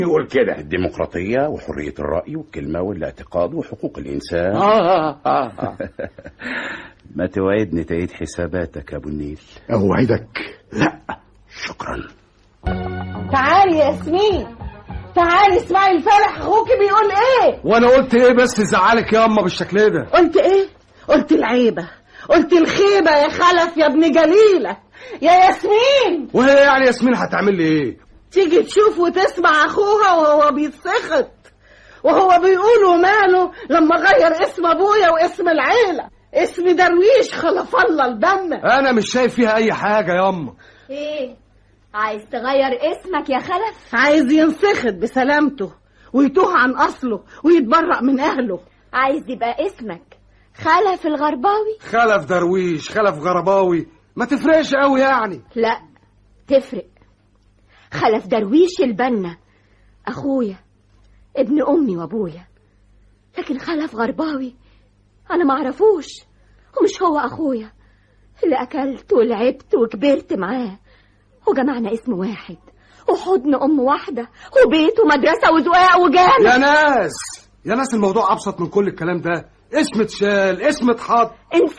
يقول كده؟ الديمقراطية وحرية الرأي والكلمة والاعتقاد وحقوق الإنسان. ما توعدني تعيد حساباتك يا أبو النيل؟ أوعدك. لا شكرا. تعالي يا ياسمين، تعالي اسمعي الفرح، اخوكي بيقول ايه. وانا قلت ايه بس زعلك يا اما بالشكل ده؟ قلت ايه؟ قلت العيبة، قلت الخيبة يا خلف يا ابن جليلة يا ياسمين. وهي يعني ياسمين هتعمل لي ايه؟ تيجي تشوف وتسمع اخوها وهو بيتسخط وهو بيقول ماله لما غير اسم ابويا واسم العيلة، اسم درويش خلف الله البنا. انا مش شايف فيها اي حاجة يا اما. ايه عايز تغير اسمك يا خلف؟ عايز ينسخط بسلامته ويتوه عن اصله ويتبرأ من اهله. عايز يبقى اسمك خلف الغرباوي؟ خلف درويش خلف غرباوي ما تفرقش قوي يعني. لا تفرق. خلف درويش البنا اخويا ابن امي وابويا، لكن خلف غرباوي انا معرفوش، ومش هو اخويا اللي اكلت ولعبت وكبرت معاه وجمعنا اسم واحد وحضن ام واحدة وبيت ومدرسة وزقاق وجامع. يا ناس الموضوع ابسط من كل الكلام ده. اسم اتشال، اسم اتحط.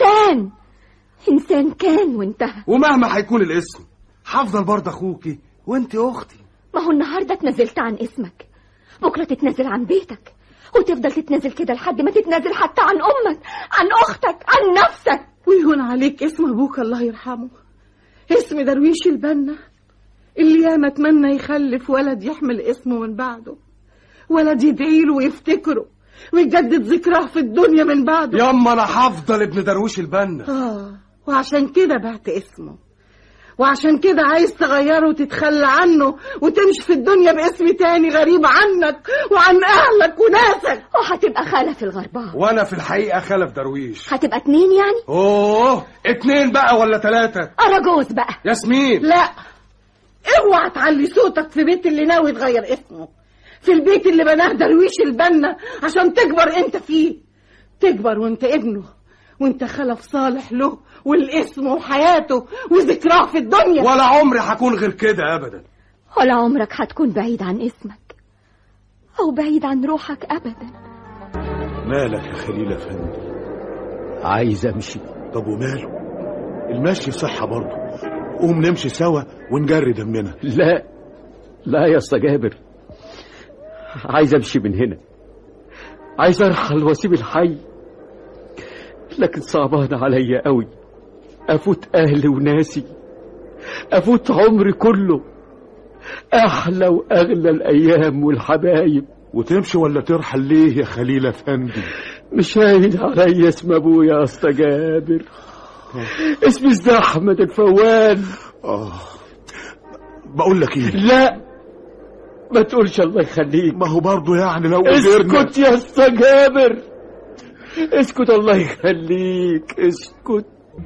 انسان كان وانتهى، ومهما هيكون الاسم هفضل برضه اخوكي وانت اختي. ما هو النهارده اتنازلت عن اسمك، بكره تتنازل عن بيتك، وتفضل تتنازل كده لحد ما تتنازل حتى عن امك، عن اختك، عن نفسك. ويهون عليك اسم ابوك الله يرحمه، اسم درويش البنا اللي ياما اتمنى يخلف ولد يحمل اسمه من بعده، ولد يدعيله ويفتكره ويجدد ذكراه في الدنيا من بعده. ياما انا هفضل ابن درويش البنا. وعشان كده بعت اسمه، وعشان كده عايز تغيره وتتخلى عنه وتمشي في الدنيا باسم تاني غريب عنك وعن اهلك وناسك. وهتبقى خلف الغرباوي وانا في الحقيقة خلف درويش. هتبقى 2 يعني؟ 2 بقى ولا 3؟ أراجوز بقى. ياسمين لا، اوعى تعلي صوتك في بيت اللي ناوي تغير اسمه، في البيت اللي بناه درويش البنا عشان تكبر انت فيه، تكبر وانت ابنه وانت خلف صالح له والاسم وحياته وذكراه في الدنيا. ولا عمري هكون غير كده ابدا. ولا عمرك هتكون بعيد عن اسمك او بعيد عن روحك ابدا. مالك يا خليل افندي؟ عايز امشي. طب وماله؟ المشي صحة برضه، قوم نمشي سوا ونجري دمنا. لا يا اسطى جابر، عايز امشي من هنا، عايز ارحل واسيب الحي، لكن صعبان عليا قوي افوت اهلي وناسي، افوت عمري كله، احلى واغلى الايام والحبايب. وتمشي ولا ترحل ليه يا خليل افندي؟ مش هاين عليا اسم ابويا يا اسطى جابر، اسمي ازاي احمد الفوال. بقول لك ايه؟ لا ما تقولش الله يخليك. ما هو برضه يعني لو اسكت يا اسطى جابر، اسكت الله يخليك، اسكت.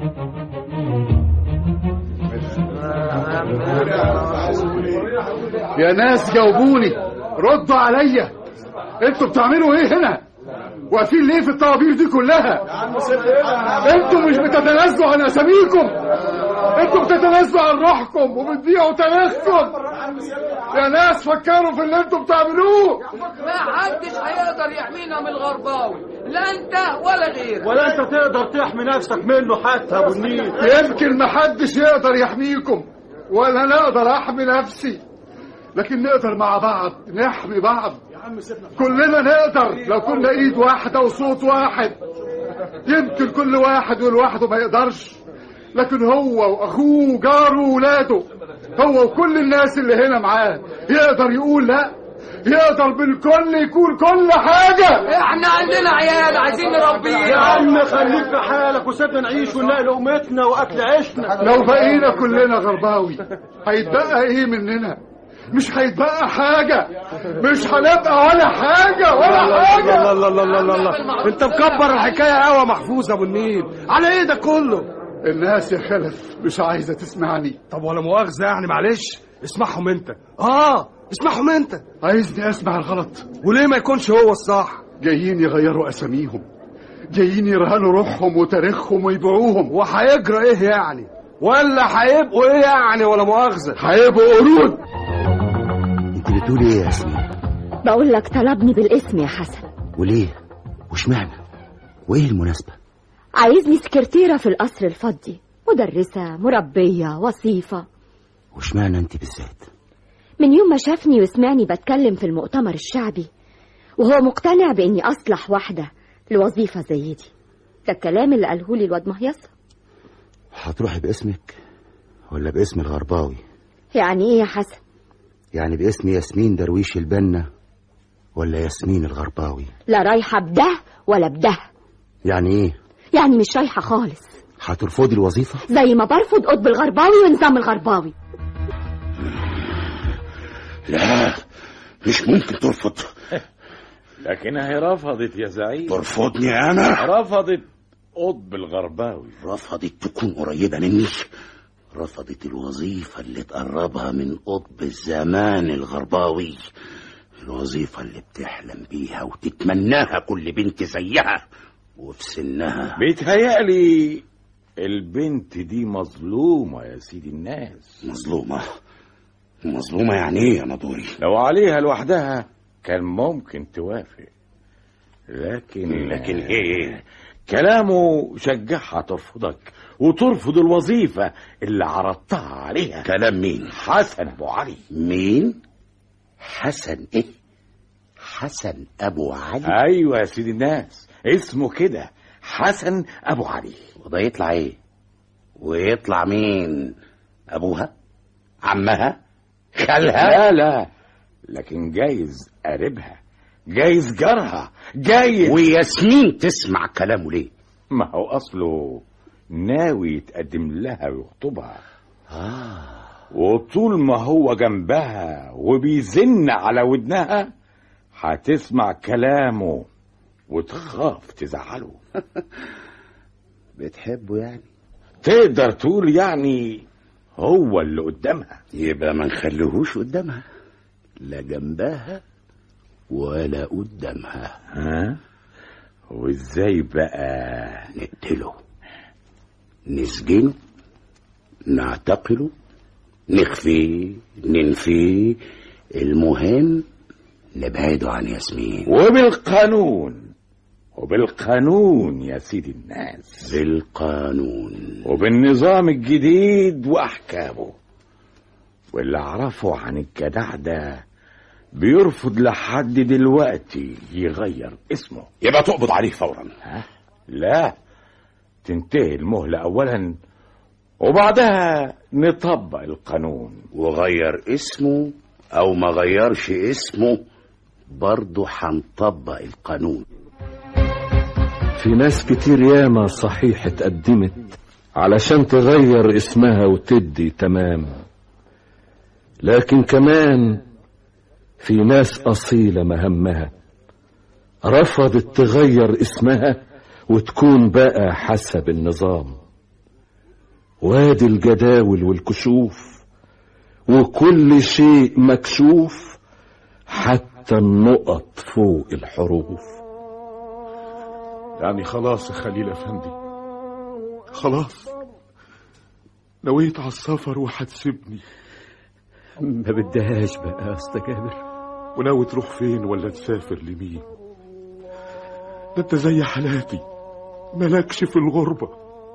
يا ناس جاوبوني، ردوا عليا، انتوا بتعملوا ايه هنا؟ واقفين ليه في الطوابير دي كلها؟ انتوا مش بتتنازلوا عن اساميكم، انتوا بتتنازلوا عن روحكم وبتبيعوا تاريخكم. يا ناس فكروا في اللي انتوا بتعملوه. ما حدش هيقدر يحمينا من الغرباوي، لا انت ولا غيرك، ولا انت تقدر تحمي نفسك منه حتى يا ابو النيل. يمكن ما حدش يقدر يحميكم ولا نقدر احمي نفسي، لكن نقدر مع بعض نحمي بعض. كلنا نقدر لو كنا ايد واحدة وصوت واحد. يمكن كل واحد ولوحده ما يقدرش، لكن هو واخوه وجاره وولاده، هو وكل الناس اللي هنا معاه يقدر يقول لا، يقدر بالكل يكون كل حاجة. احنا عندنا عيال عايزين نربيهم. يا عم خليك في حالك وسيبنا نعيش ونلاقي لقمتنا واكل عيشنا. لو بقينا كلنا غرباوي هيتبقى ايه مننا؟ مش هيتبقى حاجة، مش هنبقى ولا حاجة ولا حاجة. الله انت مكبر الحكاية قوي محفوظ ابو النيل، على ايه ده كله؟ الناس يا خلف مش عايزة تسمعني. طب ولا مؤاخذة يعني، معلش اسمعهم انت. اسمعهم انت. عايزني اسمع الغلط؟ وليه ما يكونش هو الصح؟ جايين يغيروا اساميهم، جايين يرهنوا روحهم وتاريخهم ويبيعوهم. وهيجرى ايه يعني؟ ولا هيبقوا ايه يعني ولا مؤاخذة؟ هيبقوا قرود. انت بتقول ايه يا ياسمين؟ بقول لك طلبني بالاسم يا حسن. وليه؟ واشمعنى؟ وايه المناسبة؟ عايزني سكرتيرة في القصر الفضي، مدرسة، مربية، وصيفة. واشمعنى انت بالذات؟ من يوم ما شافني وسمعني بتكلم في المؤتمر الشعبي وهو مقتنع بإني أصلح واحدة لوظيفة زي دي. ده الكلام اللي قاله لي الواد مهيصة. هتروحي باسمك ولا باسم الغرباوي؟ يعني ايه يا حسن؟ يعني باسم ياسمين درويش البنا ولا ياسمين الغرباوي؟ لا رايحة بده ولا بده. يعني ايه؟ يعني مش رايحة خالص. هترفضي الوظيفة؟ زي ما برفض قطب الغرباوي ونظام الغرباوي. لا مش ممكن ترفض. لكنها هي رفضت يا زعيم. ترفضني انا؟ رفضت قطب الغرباوي. رفضت تكون قريبة مني، رفضت الوظيفة اللي تقربها من قطب الزمان الغرباوي، الوظيفة اللي بتحلم بيها وتتمناها كل بنت زيها وفي سنها. بيتهيألي البنت دي مظلومة يا سيدي الناس. مظلومة؟ مظلومة يعني ايه يا نضوري؟ لو عليها لوحدها كان ممكن توافق، لكن ايه؟ كلامه شجعها ترفضك وترفض ابو اللي عرضتها عليها. كلام مين؟ حسن ابو علي. مين؟ حسن ايه؟ حسن ابو علي؟ ايوه يا سيدي الناس، اسمه كده، حسن ابو علي. وده يطلع ايه؟ ويطلع مين؟ ابوها؟ عمها؟ خالها؟ لا لكن جايز قريبها، جايز جارها، جايز. وياسمين تسمع كلامه ليه؟ ما هو اصله ناوي يتقدم لها ويخطبها. وطول ما هو جنبها وبيزن على ودنها هتسمع كلامه وتخاف تزعله. بتحبه يعني؟ تقدر تقول يعني هو اللي قدامها. يبقى ما نخليهوش قدامها، لا جنبها ولا قدامها. وازاي بقى؟ نقتله، نسجنه، نعتقله، نخفيه، ننفيه، المهم نبعده عن ياسمين. وبالقانون يا سيدي الناس، بالقانون وبالنظام الجديد وأحكامه. واللي أعرفه عن الجدع ده بيرفض لحد دلوقتي يغير اسمه. يبقى تقبض عليه فورا. لا، تنتهي المهلة أولا وبعدها نطبق القانون. وغير اسمه أو ما غيرش اسمه برضه هنطبق القانون. في ناس كتير ياما صحيح اتقدمت علشان تغير اسمها وتدي تمام، لكن كمان في ناس أصيلة مهمها رفضت تغير اسمها وتكون بقى حسب النظام. وادي الجداول والكشوف وكل شيء مكشوف حتى النقط فوق الحروف. يعني خلاص يا خليل افندي، خلاص نويت على السفر وهتسيبني. ما بدهاش بقى يا أستاذ جابر. وناوي تروح فين ولا تسافر لمين؟ ده انت زي حالاتي مالكش في الغربة.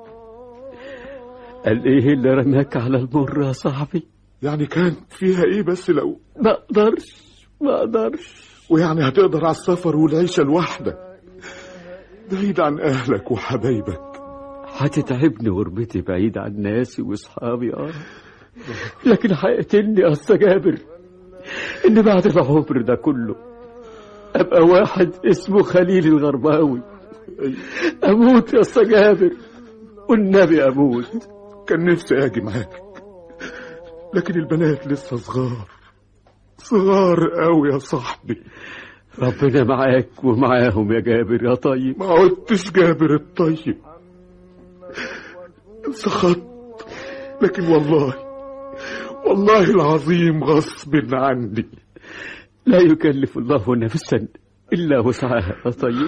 قال ايه اللي رماك على المر يا صاحبي؟ يعني كان فيها ايه بس لو ما اقدرش. ويعني هتقدر على السفر والعيشة لوحدك بعيد عن اهلك وحبايبك؟ هتتعبني غربتي بعيد عن ناسي واصحابي. لكن هيقتلني يا أستاذ جابر ان بعد العمر ده كله ابقى واحد اسمه خليل الغرباوي. اموت يا أستاذ جابر والنبي اموت. كان نفسي اجي معاك لكن البنات لسه صغار قوي يا صاحبي. ربنا معاك ومعاهم يا جابر يا طيب. ما قلتش جابر الطيب، انسخطت، لكن والله العظيم غصب عني. لا يكلف الله نفسا إلا وسعها يا طيب.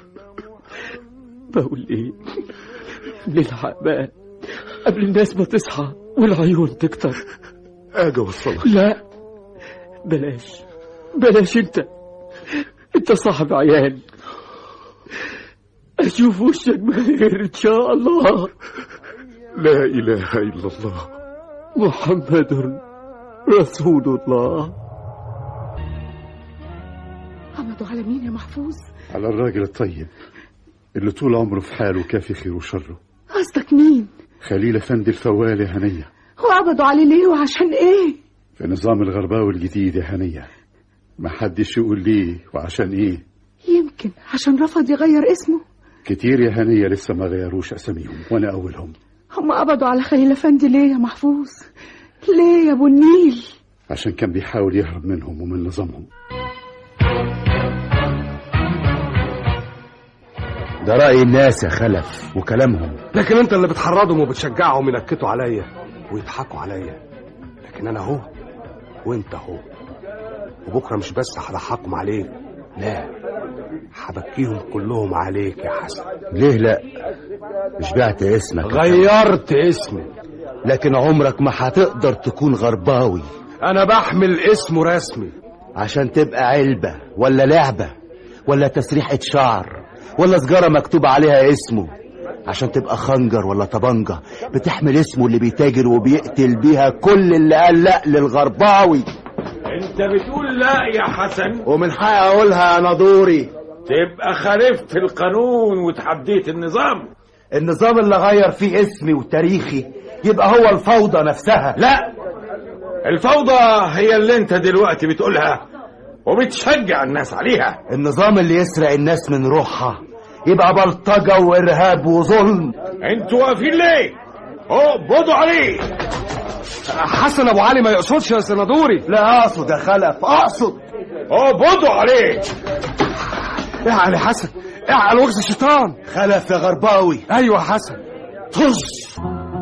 بقول ايه، نلحق بقى قبل الناس ما تصحى والعيون تكتر. اجي اوصلك. لا بلاش انت، انت صاحب عيال، اشوف وشك بخير ان شاء الله. لا اله الا الله محمد رسول الله. عمدوا على مين يا محفوظ؟ على الراجل الطيب اللي طول عمره في حاله كافي خير وشره. قصدك مين؟ خليل افندي الفوال يا هنية. وقبضوا عليه ليه وعشان ايه؟ في نظام الغرباوي الجديد يا هنية، ما حدش يقول ليه وعشان ايه. يمكن عشان رفض يغير اسمه. كتير يا هنية لسه ما غيروش اساميهم وانا اولهم. هم قبضوا على خليل افندي ليه يا محفوظ؟ ليه يا ابو النيل؟ عشان كان بيحاول يهرب منهم ومن نظامهم. ده رأي الناس يا خلف وكلامهم، لكن انت اللي بتحرضهم وبتشجعهم ينكتوا عليا ويضحكوا عليا. لكن انا اهو وانت اهو، وبكره مش بس هضحكهم عليك، لا هبكيهم كلهم عليك يا حسن. ليه لا؟ مش بعت اسمك، غيرت اسمي، لكن عمرك ما هتقدر تكون غرباوي. انا بحمل اسمه رسمي عشان تبقى علبة ولا لعبة ولا تسريحة شعر ولا سجارة مكتوب عليها اسمه، عشان تبقى خنجر ولا طبنجة بتحمل اسمه اللي بيتاجر وبيقتل بيها كل اللي قال لا للغرباوي. انت بتقول لا يا حسن، ومن حقي اقولها انا دوري. تبقى خالفت القانون وتحديت النظام اللي غير فيه اسمي وتاريخي يبقى هو الفوضى نفسها. لا، الفوضى هي اللي انت دلوقتي بتقولها وبتشجع الناس عليها. النظام اللي يسرق الناس من روحها يبقى بلطجة وإرهاب وظلم. انتوا واقفين ليه؟ اقبضوا عليه. حسن ابو علي ما يقصدش يا سنادوري. لا اقصد يا خلف، اقصد. اقبضوا عليه. اعقل يا حسن، اعقل وغز الشيطان. خلف يا غرباوي. ايوه يا حسن. طز.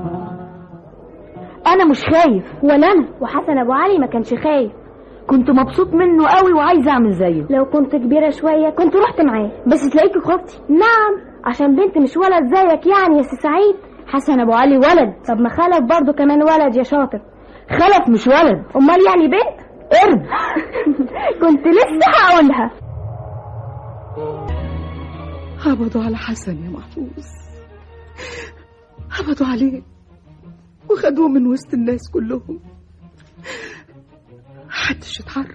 انا مش خايف ولا انا، وحسن ابو علي ما كانش خايف، كنت مبسوط منه قوي وعايز اعمل زيه. لو كنت كبيره شويه كنت رحت معاه، بس تلاقيكي خفتي. نعم، عشان بنت مش ولد زيك يعني يا سي سعيد. حسن ابو علي ولد. طب ما خلف برضه كمان ولد يا شاطر. خلف مش ولد، امال يعني بنت؟ قرد. كنت لسه هقولها. قبضوا على حسن يا محفوظ، قبضوا عليه وخدوه من وسط الناس كلهم. محدش اتحرك،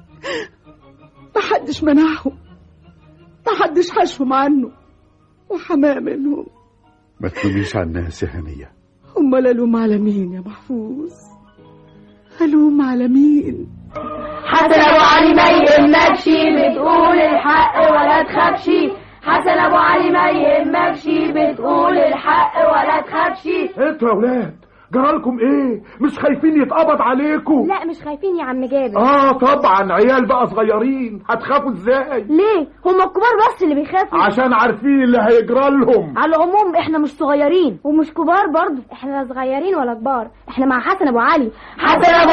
محدش منعهم، محدش حشهم عنه وحماه منهم. ما تلوميش على الناس يا هنية. امال الوم على مين يا محفوظ؟ الوم على مين؟ حسن ابو علي ما يهمكش، بتقول الحق ولا تخافش. حسن ابو علي ما يهمكش، بتقول الحق ولا تخافش. انتوا يا ولاد جرالكم ايه؟ مش خايفين يتقبض عليكم؟ لا مش خايفين يا عم جابر. طبعا، عيال بقى صغيرين، هتخافوا ازاي؟ ليه؟ هما الكبار بس اللي بيخافوا. عشان عارفين اللي هيجرالهم. على العموم احنا مش صغيرين ومش كبار برضه، احنا لا صغيرين ولا كبار، احنا مع حسن ابو علي. حسن ابو